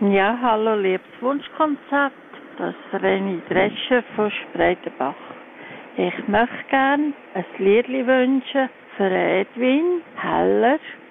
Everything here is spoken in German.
Ja, hallo, liebes Wunschkonzert. Das ist Reni Drescher von Spreitenbach. Ich möchte gerne ein Lied wünschen für Edwin Heller